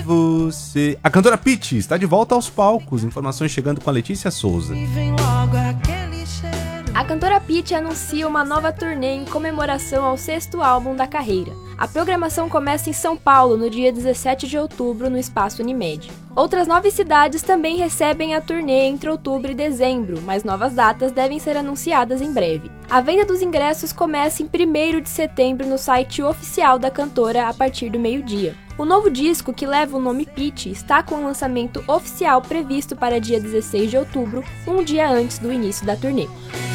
A cantora Pitty está de volta aos palcos. Informações chegando com a Letícia Souza. A cantora Pitty anuncia uma nova turnê em comemoração ao 6º álbum da carreira. A programação começa em São Paulo no dia 17 de outubro no Espaço Unimed. Outras 9 cidades também recebem a turnê entre outubro e dezembro, mas novas datas devem ser anunciadas em breve. A venda dos ingressos começa em 1º de setembro no site oficial da cantora a partir do meio-dia. O novo disco, que leva o nome Pitty, está com o lançamento oficial previsto para dia 16 de outubro, um dia antes do início da turnê.